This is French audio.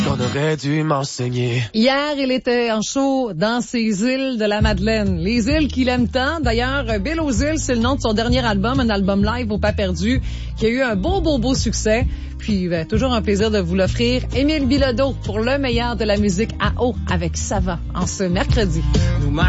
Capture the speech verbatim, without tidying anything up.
qu'on aurait dû m'enseigner. Hier, il était en show dans ces îles de la Madeleine. Les îles qu'il aime tant. D'ailleurs, Bill aux îles, c'est le nom de son dernier album, un album live au Pas perdu, qui a eu un beau, beau, beau succès. Puis, ben, toujours un plaisir de vous l'offrir. Émile Bilodeau pour le meilleur de la musique à eau avec Sava en ce mercredi. Nous